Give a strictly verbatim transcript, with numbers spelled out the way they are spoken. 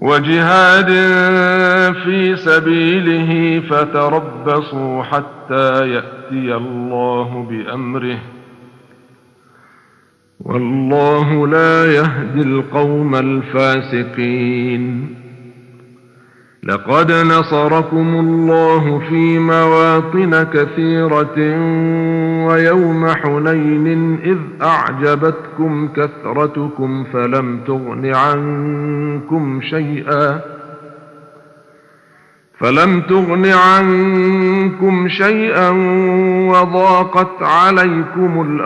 وجهاد في سبيله فتربصوا حتى يأتي الله بأمره والله لا يهدي القوم الفاسقين. لقد نصركم الله في مواطن كثيرة ويوم حنين إذ أعجبتكم كثرتكم فلم تغن عنكم شيئا فلم تغن عنكم شيئا وضاقت عليكم الأرض